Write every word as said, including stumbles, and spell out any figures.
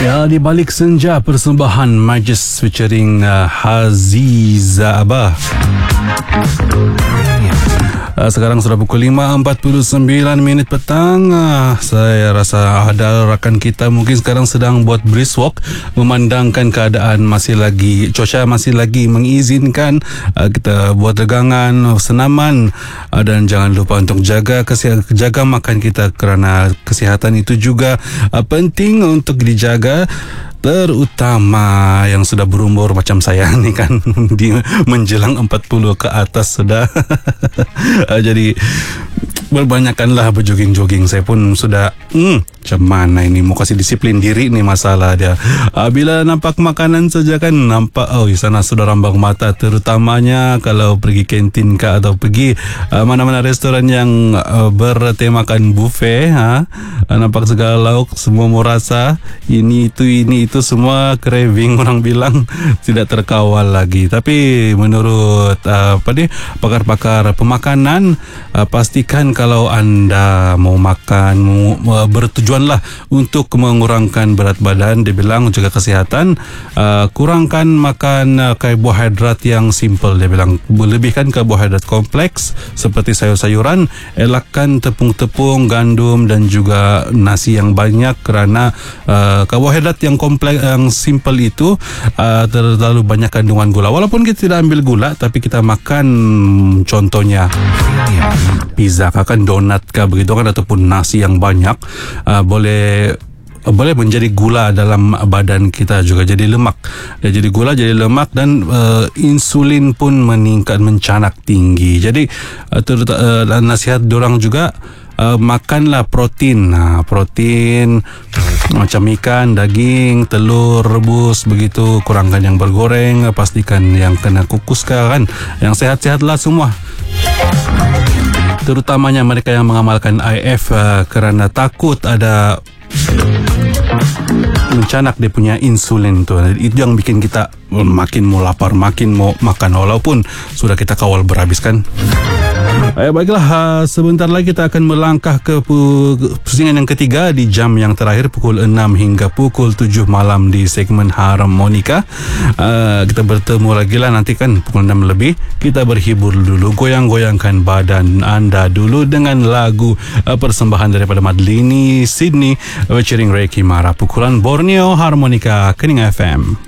Ya, di balik senja persembahan Majlis featuring uh, Haziza Abah. Uh, sekarang sudah pukul lima empat puluh sembilan minit petang. Uh, saya rasa ada rakan kita mungkin sekarang sedang buat brisk walk, memandangkan keadaan masih lagi, cuaca masih lagi mengizinkan uh, kita buat regangan, senaman, uh, dan jangan lupa untuk jaga kesihatan, jaga makan kita kerana kesihatan itu juga uh, penting untuk dijaga, terutama yang sudah berumur macam saya ni kan, di menjelang empat puluh ke atas sudah. Jadi berbanyakkanlah berjoging-joging. Saya pun sudah hmm, macam mana ini mau kasih disiplin diri ni masalah dia. Bila nampak makanan saja kan nampak, oh di sana sudah rambang mata, terutamanya kalau pergi kantin ke atau pergi uh, mana-mana restoran yang uh, bertemakan buffet, ha? Uh, nampak segala lauk, semua mau rasa, ini itu ini itu semua craving, orang bilang tidak terkawal lagi. Tapi menurut uh, apa ni pakar-pakar pemakanan, uh, pastikan kalau anda mau makan, mau, uh, bertujuanlah untuk mengurangkan berat badan, dia bilang jaga kesihatan, uh, kurangkan makan uh, karbohidrat yang simple, dia bilang lebihkan karbohidrat kompleks seperti sayur-sayuran, elakkan tepung-tepung, gandum dan juga nasi yang banyak kerana uh, karbohidrat yang kompleks, yang simple itu uh, terlalu banyak kandungan gula. Walaupun kita tidak ambil gula, tapi kita makan contohnya pizza kah kan, donat kah begitu kan, ataupun nasi yang banyak, uh, boleh boleh menjadi gula dalam badan kita, juga jadi lemak. Dia jadi gula, jadi lemak, dan uh, insulin pun meningkat, mencanak tinggi. Jadi uh, ter, uh, nasihat diorang juga, uh, makanlah protein. Nah, protein macam ikan, daging, telur rebus begitu, kurangkan yang bergoreng, pastikan yang kena kukus kan, yang sehat-sehatlah semua. Terutamanya mereka yang mengamalkan I F uh, kerana takut ada mencanak dia punya insulin tu. Itu yang bikin kita makin mau lapar, makin mau makan walaupun sudah kita kawal berhabis kan. Eh, baiklah, uh, sebentar lagi kita akan melangkah ke pusingan yang ketiga di jam yang terakhir, pukul enam hingga pukul tujuh malam di segmen Harmonika. Uh, kita bertemu lagi lah nanti kan pukul enam lebih. Kita berhibur dulu, goyang-goyangkan badan anda dulu dengan lagu uh, persembahan daripada Madlini Sydney featuring Ray Kimara, pukulan Borneo Harmonika Kening F M.